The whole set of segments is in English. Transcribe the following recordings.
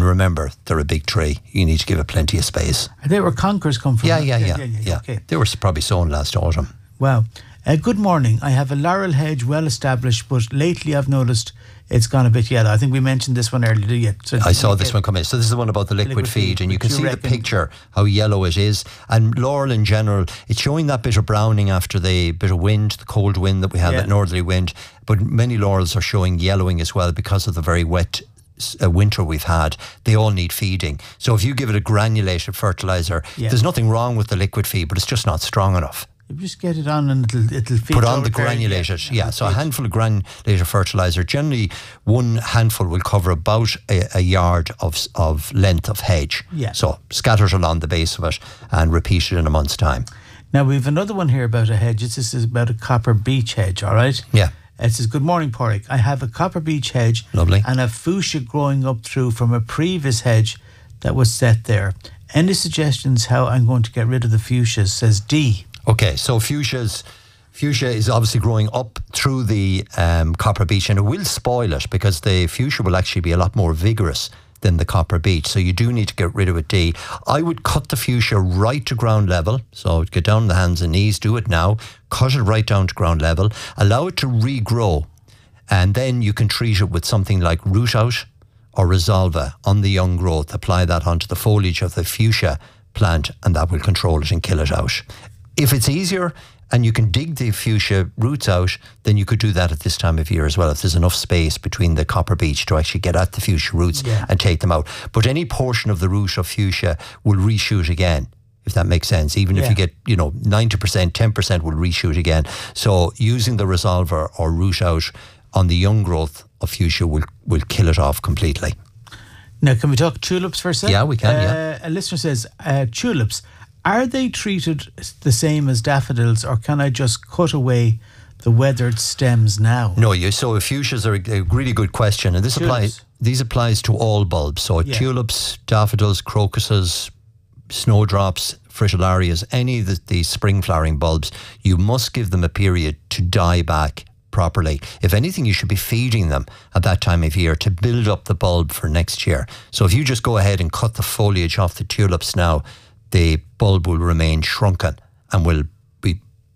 And remember, they're a big tree. You need to give it plenty of space. They were conkers come from? Yeah. Okay. They were probably sown last autumn. Wow. Good morning. I have a laurel hedge well established, but lately I've noticed it's gone a bit yellow. I think we mentioned this one earlier. So I saw this one come in. So this is the one about the liquid feed, and you can see the picture, how yellow it is. And laurel in general, it's showing that bit of browning after the bit of wind, the cold wind that we had, that northerly wind. But many laurels are showing yellowing as well because of the very wet winter we've had. They all need feeding. So if you give it a granulated fertiliser, there's nothing wrong with the liquid feed, but it's just not strong enough. You just get it on and it'll feed. Put on the granulated, so a handful of granulated fertiliser. Generally, one handful will cover about a yard of length of hedge. So scatter it along the base of it and repeat it in a month's time. Now we've another one here about a hedge. This is about a copper beech hedge, all right? Yeah. It says, good morning, Pádraig. I have a copper beech hedge. Lovely. And a fuchsia growing up through from a previous hedge that was set there. Any suggestions how I'm going to get rid of the fuchsias, says D. Okay, so fuchsia is obviously growing up through the copper beech, and it will spoil it because the fuchsia will actually be a lot more vigorous than the copper beech. So you do need to get rid of it, D. I would cut the fuchsia right to ground level. So get down on the hands and knees, do it now. Cut it right down to ground level. Allow it to regrow. And then you can treat it with something like Root Out or Resolva on the young growth. Apply that onto the foliage of the fuchsia plant, and that will control it and kill it out. If it's easier and you can dig the fuchsia roots out, then you could do that at this time of year as well, if there's enough space between the copper beech to actually get at the fuchsia roots and take them out. But any portion of the root of fuchsia will reshoot again, if that makes sense. Even if you get, 90%, 10% will reshoot again. So using the Resolver or Root Out on the young growth of fuchsia will kill it off completely. Now, can we talk tulips for a second? Yeah, we can, A listener says, tulips, are they treated the same as daffodils, or can I just cut away the weathered stems now? No, so fuchsias are a really good question, and this applies to all bulbs. So tulips, daffodils, crocuses, snowdrops, fritillarias, any of the spring flowering bulbs, you must give them a period to die back properly. If anything, you should be feeding them at that time of year to build up the bulb for next year. So if you just go ahead and cut the foliage off the tulips now, the bulb will remain shrunken and will be,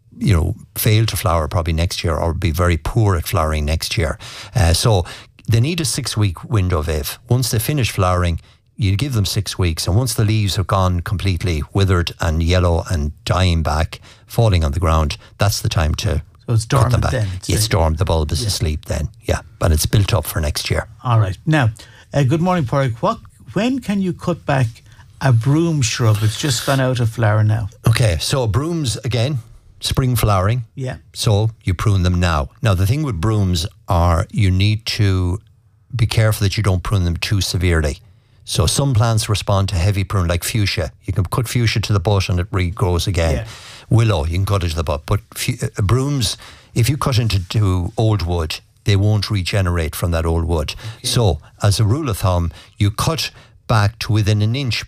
fail to flower probably next year, or be very poor at flowering next year. So they need a 6-week window, Viv. Once they finish flowering, you give them 6 weeks, and once the leaves have gone completely withered and yellow and dying back, falling on the ground, that's the time to cut them back. It's dormant. The bulb is asleep then, but it's built up for next year. All right. Now, good morning, Pádraig. When can you cut back a broom shrub? It's just gone out of flower now. Okay, so brooms, again, spring flowering. Yeah. So you prune them now. Now, the thing with brooms are you need to be careful that you don't prune them too severely. So some plants respond to heavy prune, like fuchsia. You can cut fuchsia to the butt and it regrows again. Yeah. Willow, you can cut it to the butt. But brooms, if you cut into old wood, they won't regenerate from that old wood. Okay. So, as a rule of thumb, you cut back to within an inch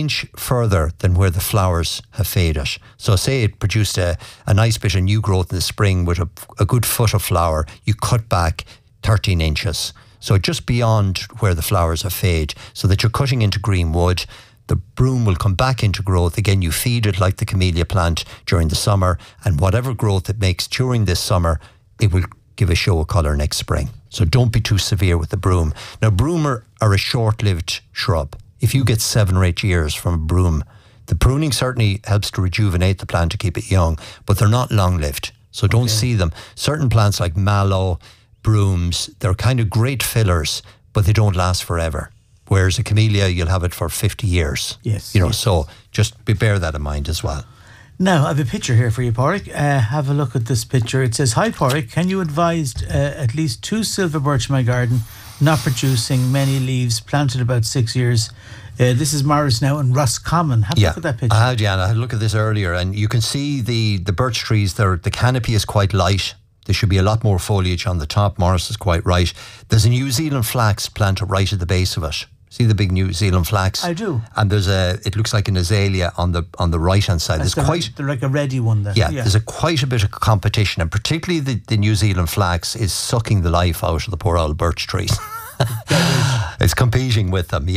further than where the flowers have faded. So say it produced a nice bit of new growth in the spring with a good foot of flower, you cut back 13 inches. So just beyond where the flowers have faded, so that you're cutting into green wood. The broom will come back into growth. Again, you feed it like the camellia plant during the summer, and whatever growth it makes during this summer, it will give a show of colour next spring. So don't be too severe with the broom. Now, broom are a short-lived shrub. If you get 7 or 8 years from a broom, the pruning certainly helps to rejuvenate the plant to keep it young, but they're not long-lived. So don't see them. Certain plants like mallow, brooms, they're kind of great fillers, but they don't last forever. Whereas a camellia, you'll have it for 50 years. Yes. So just bear that in mind as well. Now, I have a picture here for you, Pádraig. Have a look at this picture. It says, hi, Pádraig, can you advise at least 2 silver birch in my garden, not producing many leaves, planted about 6 years. This is Morris now in Roscommon. Have a look at that picture. I had a look at this earlier, and you can see the birch trees, the canopy is quite light. There should be a lot more foliage on the top. Morris is quite right. There's a New Zealand flax planted right at the base of it. See the big New Zealand flax? I do. And it looks like an azalea on the right hand side. They're like a ready one there. Yeah, there's quite a bit of competition, and particularly the New Zealand flax is sucking the life out of the poor old birch trees. It's competing with them.